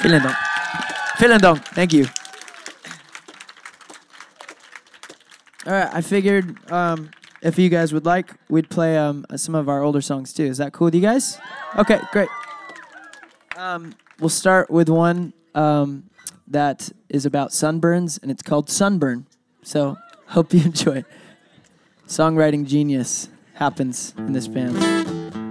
Vielen Dank. Vielen Dank. Thank you. All right, I figured if you guys would like, we'd play some of our older songs too. Is that cool with you guys? Okay, great. We'll start with one that is about sunburns, and it's called Sunburn. So, hope you enjoy it. Songwriting genius happens in this band.